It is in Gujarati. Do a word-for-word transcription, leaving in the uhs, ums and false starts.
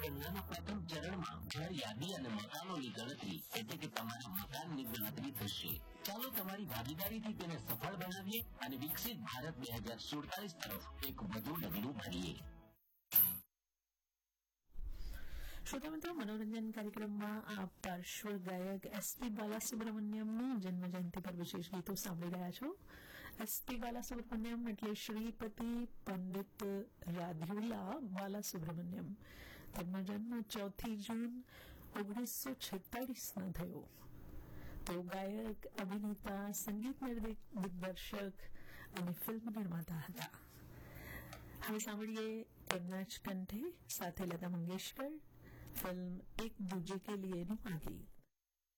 ગણનાના પ્રથમ ચરણમાં ઘર યાદી અને મકાનોની ગણતરી એટલે કે તમારા મકાનની ગણતરી થશે. ચાલો તમારી ભાગીદારીથી તેને સફળ બનાવીએ અને વિકસિત ભારત બે હજાર સુડતાલીસ તરફ એક વધુ ડગલું ભરીએ. શ્રોતા મિત્રો, મનોરંજન કાર્યક્રમમાં આપ પાર્શ્વ ગાયક એસપી બાલાસુબ્રમણ્યમની જન્મ જયંતિ પર વિશેષ ગીતો સાંભળી રહ્યા છો. એસપી બાલાસુબ્રમણ્યમ એટલે શ્રીપતિ પંડિત રાધ્યુલા બાલાસુબ્રમણ્યમ. તેમનો જન્મ ચોથી જૂન ઓગણીસો છેતાલીસમાં થયો. તેઓ ગાયક, અભિનેતા, સંગીત દિગ્દર્શક અને ફિલ્મ નિર્માતા હતા. હવે સાંભળીએ તેમના જ કંઠે સાથે લતા મંગેશકર, फिल्म एक दूजे के लिए નું આ ગીત.